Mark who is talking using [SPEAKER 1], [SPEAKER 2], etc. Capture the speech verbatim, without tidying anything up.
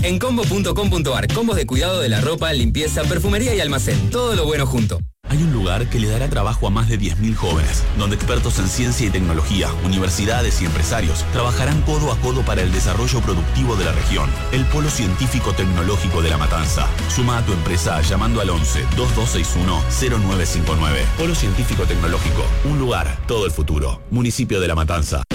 [SPEAKER 1] En combo punto com punto ar, combos de cuidado de la ropa, limpieza, perfumería y almacén. Todo lo bueno junto.
[SPEAKER 2] Hay un lugar que le dará trabajo a más de diez mil jóvenes, donde expertos en ciencia y tecnología, universidades y empresarios trabajarán codo a codo para el desarrollo productivo de la región. El Polo Científico Tecnológico de La Matanza. Suma a tu empresa llamando al once, veintidós sesenta y uno, cero nueve cinco nueve. Polo Científico Tecnológico. Un lugar, todo el futuro. Municipio de La Matanza.